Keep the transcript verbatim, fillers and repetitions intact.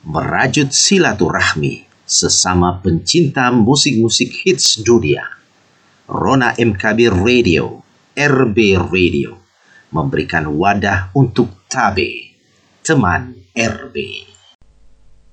merajut silaturahmi sesama pencinta musik-musik hits dunia. Rona M K B Radio, R B Radio, memberikan wadah untuk Tabe, teman R B.